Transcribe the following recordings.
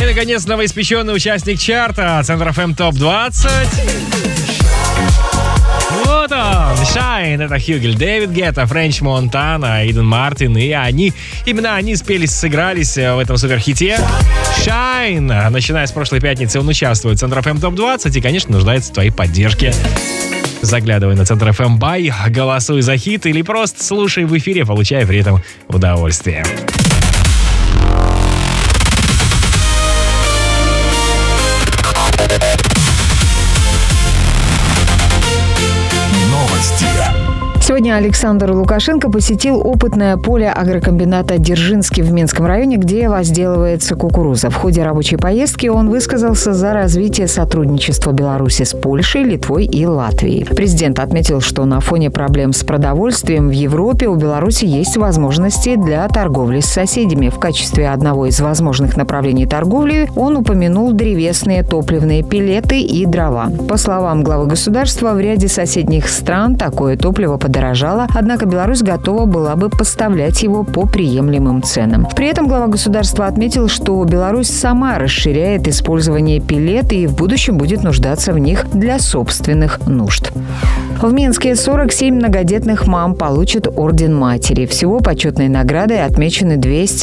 И, наконец, новоиспеченный участник чарта Центр FM ТОП 20. Вот он, Shine. Это Хьюгель, Дэвид Гетта, Френч Монтана, Иден Мартин. И именно они спелись, сыгрались в этом суперхите. Shine. Начиная с прошлой пятницы он участвует в Центр FM ТОп 20 и, конечно, нуждается в твоей поддержке. Заглядывай на Центр FM Бай, голосуй за хит или просто слушай в эфире, получая при этом удовольствие. Сегодня Александр Лукашенко посетил опытное поле агрокомбината «Дзержинский» в Минском районе, где возделывается кукуруза. В ходе рабочей поездки он высказался за развитие сотрудничества Беларуси с Польшей, Литвой и Латвией. Президент отметил, что на фоне проблем с продовольствием в Европе у Беларуси есть возможности для торговли с соседями. В качестве одного из возможных направлений торговли он упомянул древесные топливные пеллеты и дрова. По словам главы государства, в ряде соседних стран такое топливо подорожало, однако Беларусь готова была бы поставлять его по приемлемым ценам. При этом глава государства отметил, что Беларусь сама расширяет использование пеллет и в будущем будет нуждаться в них для собственных нужд. В Минске 47 многодетных мам получат Орден Матери. Всего почетной наградой отмечены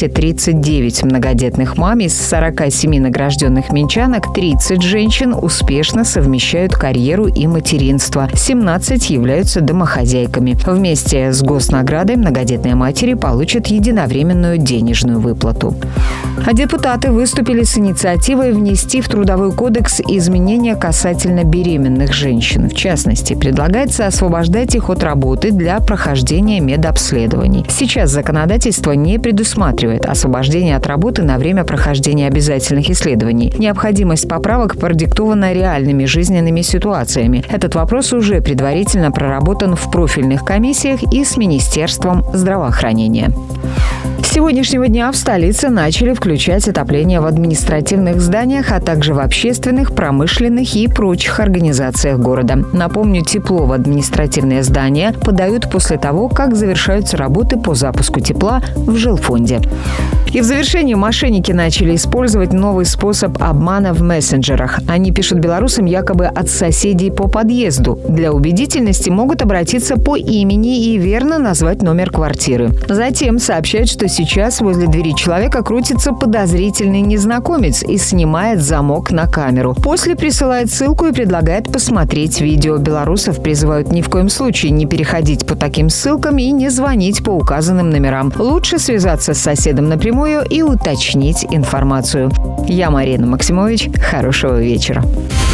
239 многодетных мам. Из 47 награжденных минчанок 30 женщин успешно совмещают карьеру и материнство. 17 являются домохозяйками. Вместе с госнаградой многодетные матери получат единовременную денежную выплату. А депутаты выступили с инициативой внести в Трудовой кодекс изменения касательно беременных женщин. В частности, предлагается освобождать их от работы для прохождения медобследований. Сейчас законодательство не предусматривает освобождение от работы на время прохождения обязательных исследований. Необходимость поправок продиктована реальными жизненными ситуациями. Этот вопрос уже предварительно проработан в профильных комиссиях и с Министерством здравоохранения. С сегодняшнего дня в столице начали включать отопление в административных зданиях, а также в общественных, промышленных и прочих организациях города. Напомню, тепло в административные здания подают после того, как завершаются работы по запуску тепла в жилфонде. И в завершении мошенники начали использовать новый способ обмана в мессенджерах. Они пишут белорусам якобы от соседей по подъезду. Для убедительности могут обратиться по имени и верно назвать номер квартиры. Затем сообщают, что сейчас возле двери человека крутится подозрительный незнакомец и снимает замок на камеру. После присылает ссылку и предлагает посмотреть видео. Белорусов призывают ни в коем случае не переходить по таким ссылкам и не звонить по указанным номерам. Лучше связаться с соседом напрямую и уточнить информацию. Я Марина Максимович. Хорошего вечера.